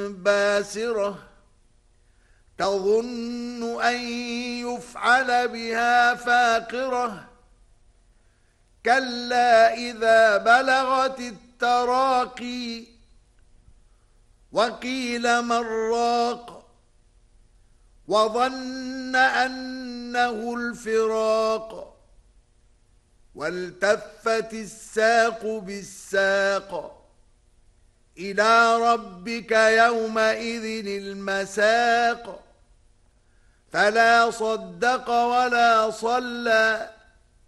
باسرة تظن أن يفعل بها فاقرة كلا إذا بلغت التراقي وقيل من راق وظن أنه الفراق والتفت الساق بالساق إلى ربك يومئذ المساق فلا صدق ولا صلى